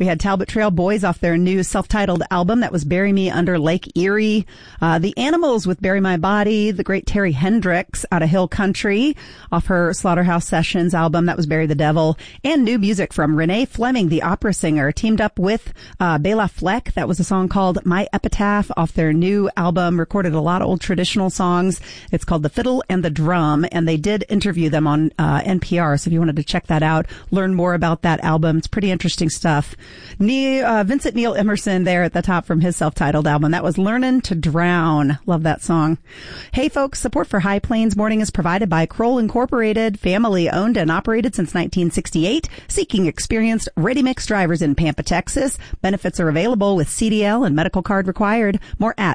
We had Talbot Trail Boys off their new self-titled album. That was Bury Me Under Lake Erie. The Animals with Bury My Body. The great Terry Hendricks out of Hill Country off her Slaughterhouse Sessions album. That was Bury the Devil. And new music from Renee Fleming, the opera singer, teamed up with Bela Fleck. That was a song called My Epitaph off their new album. Recorded a lot of old traditional songs. It's called The Fiddle and the Drum. And they did interview them on NPR. So if you wanted to check that out, learn more about that album. It's pretty interesting stuff. Vincent Neil Emerson there at the top from his self-titled album. That was Learnin' to Drown. Love that song. Hey folks, support for High Plains Morning is provided by Kroll Incorporated, family owned and operated since 1968, seeking experienced ready-mix drivers in Pampa, Texas. Benefits are available with CDL and medical card required. More at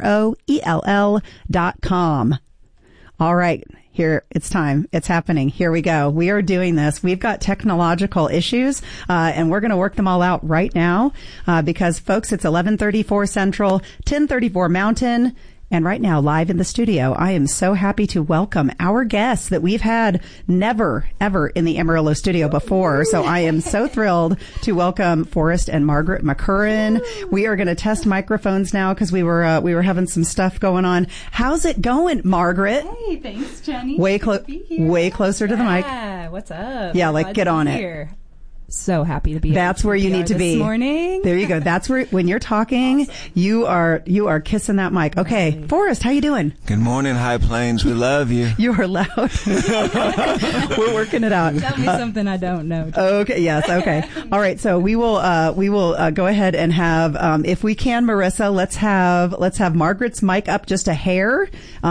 CROELL.com. All right. Here, it's time. It's happening. Here we go. We are doing this. We've got technological issues, and we're going to work them all out right now, because folks, it's 11:34 Central, 10:34 Mountain. And right now, live in the studio, I am so happy to welcome our guests that we've had never, ever in the Amarillo studio before. So I am so thrilled to welcome Forrest and Margaret McCurran. We are going to test microphones now because we were having some stuff going on. How's it going, Margaret? Hey, thanks, Jenny. Way closer to the mic. Yeah, what's up? Yeah, like get on it. So happy to be here. That's where you need to be. This morning. There you go. That's where, when you're talking, awesome. you are kissing that mic. Okay. Right. Forrest, how you doing? Good morning, High Plains. We love you. You are loud. We're working it out. Tell me something I don't know. Okay. Yes. Okay. All right. So we will go ahead and have, if we can, Marissa, let's have Margaret's mic up just a hair.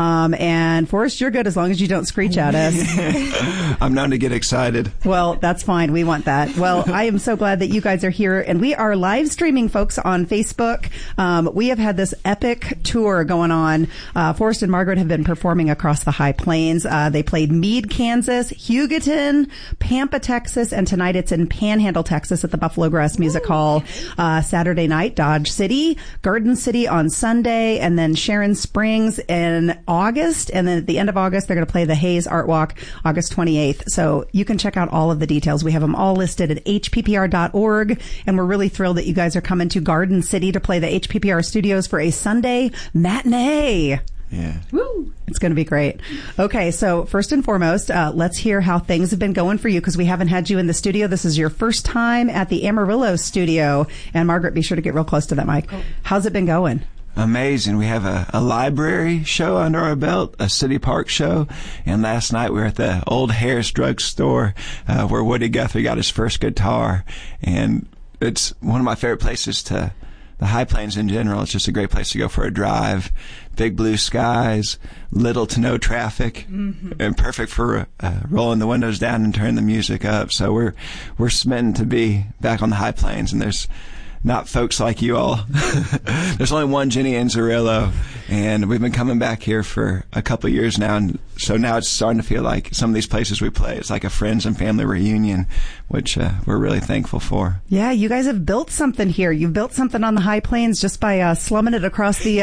And Forrest, you're good as long as you don't screech at us. I'm known to get excited. Well, that's fine. We want that. Well, I am so glad that you guys are here, and we are live streaming, folks, on Facebook. We have had this epic tour going on. Forrest and Margaret have been performing across the High Plains. They played Meade, Kansas, Hugoton, Pampa, Texas, and tonight it's in Panhandle, Texas at the Buffalo Grass Music Hall. Saturday night, Dodge City, Garden City on Sunday, and then Sharon Springs in August. And then at the end of August, they're going to play the Hayes Art Walk August 28th. So you can check out all of the details. We have them all listed at hppr.org, and we're really thrilled that you guys are coming to Garden City to play the HPPR studios for a Sunday matinee. Yeah. Woo! It's going to be great. Okay, so first and foremost, let's hear how things have been going for you, because we haven't had you in the studio. This is your first time at the Amarillo studio. And Margaret, be sure to get real close to that mic. Oh. How's it been going? Amazing. We have a library show under our belt, a city park show, and last night we were at the old Harris Drug Store where Woody Guthrie got his first guitar, and it's one of my favorite places the High Plains in general. It's just a great place to go for a drive. Big blue skies, little to no traffic, and perfect for rolling the windows down and turning the music up. So we're smitten to be back on the High Plains, and there's not folks like you all. There's only one Jenny Anzarillo, and we've been coming back here for a couple of years now, and so now it's starting to feel like some of these places we play, it's like a friends and family reunion, which we're really thankful for. Yeah, you guys have built something here. You've built something on the High Plains just by slumming it across the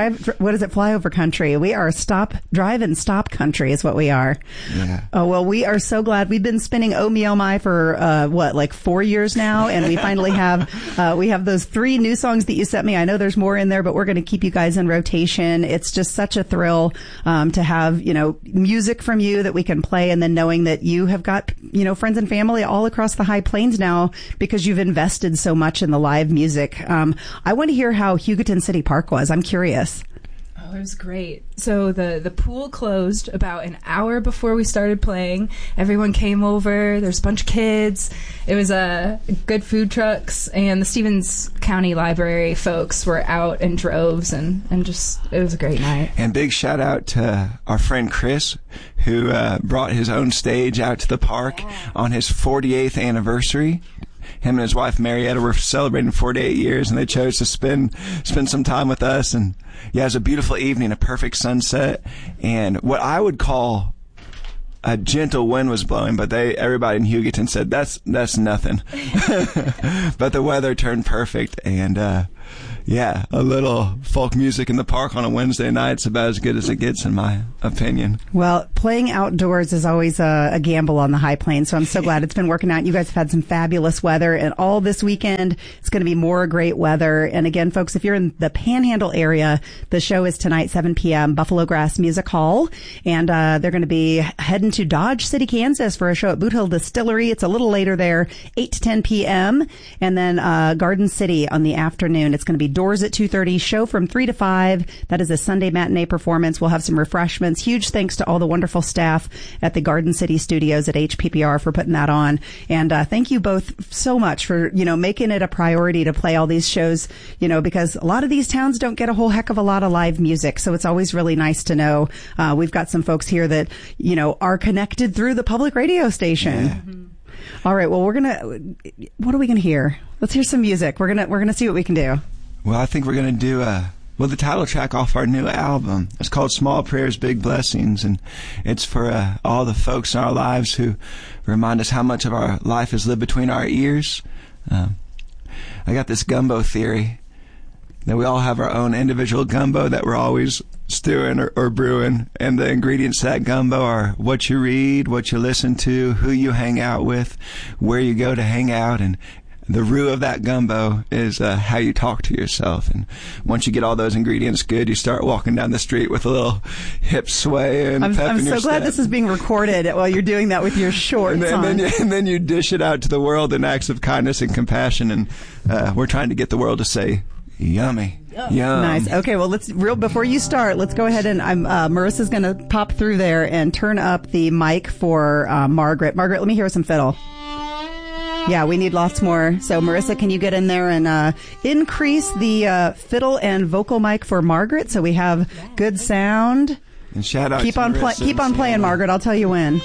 flyover country. We are drive and stop country is what we are. Yeah. Oh, well, we are so glad. We've been spinning Oh Me Oh My for, 4 years now, and we finally have we have those 3 new songs that you sent me. I know there's more in there, but we're going to keep you guys in rotation. It's just such a thrill to have, music from you that we can play, and then knowing that you have got, friends and family all across the High Plains now because you've invested so much in the live music. I want to hear how Hugoton City Park was. I'm curious. Oh, it was great. So the pool closed about an hour before we started playing. Everyone came over. There's a bunch of kids. It was good food trucks, and the Stevens County Library folks were out in droves, and just it was a great night. And big shout out to our friend Chris, who brought his own stage out to the park on his 48th anniversary. Him and his wife Marietta were celebrating 48 years, and they chose to spend some time with us. And yeah, it was a beautiful evening, a perfect sunset, and what I would call a gentle wind was blowing, but everybody in Hugoton said that's nothing. But the weather turned perfect, and yeah, a little folk music in the park on a Wednesday night's about as good as it gets, in my opinion. Well, playing outdoors is always a gamble on the high plains, so I'm so glad it's been working out. You guys have had some fabulous weather, and all this weekend it's going to be more great weather. And again, folks, if you're in the Panhandle area, the show is tonight, 7 p.m., Buffalo Grass Music Hall, and they're going to be heading to Dodge City, Kansas for a show at Boot Hill Distillery. It's a little later there, 8 to 10 p.m., and then Garden City on the afternoon. It's going to be doors at 2:30, show from 3 to 5. That is a Sunday matinee performance. We'll have some refreshments. Huge thanks to all the wonderful staff at the Garden City Studios at HPPR for putting that on. And thank you both so much for, making it a priority to play all these shows, because a lot of these towns don't get a whole heck of a lot of live music. So it's always really nice to know we've got some folks here that, are connected through the public radio station. Yeah. Mm-hmm. All right. Well, what are we going to hear? Let's hear some music. We're going to see what we can do. Well, I think we're going to do the title track off our new album. It's called Small Prayers, Big Blessings, and it's for all the folks in our lives who remind us how much of our life is lived between our ears. I got this gumbo theory that we all have our own individual gumbo that we're always stewing or brewing, and the ingredients to that gumbo are what you read, what you listen to, who you hang out with, where you go to hang out, and the roux of that gumbo is how you talk to yourself. And once you get all those ingredients good, you start walking down the street with a little hip sway and pep in your so glad step. This is being recorded while you're doing that with your shorts on. And then you dish it out to the world in acts of kindness and compassion. And we're trying to get the world to say, yummy. Yum. Nice. Okay, well, before you start, let's go ahead and Marissa's going to pop through there and turn up the mic for Margaret. Margaret, let me hear some fiddle. Yeah, we need lots more. So, Marissa, can you get in there and increase the fiddle and vocal mic for Margaret so we have good sound? And shout out keep on playing, Margaret. I'll tell you when.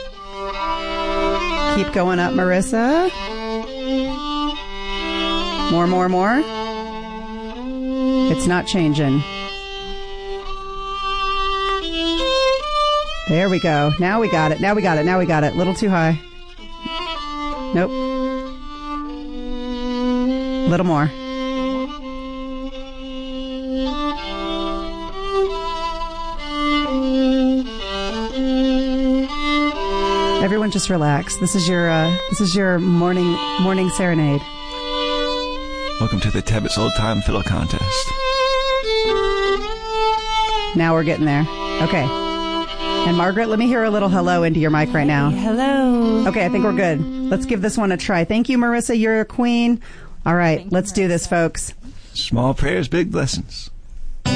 Keep going up, Marissa. More. It's not changing. There we go. Now we got it. A little too high. Nope. A little more. Everyone just relax. This is your morning serenade. Welcome to the Tebbets Old Time Fiddle Contest. Now we're getting there. Okay. And Margaret, let me hear a little hello into your mic right now. Hello. Okay, I think we're good. Let's give this one a try. Thank you, Marissa. You're a queen. All right, let's do this, folks. Small prayers, big blessings.